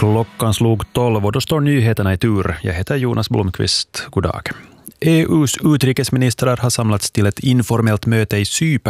Klockan slog 12 och då står nyheterna i tur. Jag heter Jonas Blomqvist. God dag. EUs utrikesministrar har samlats till ett informellt möte i Cypern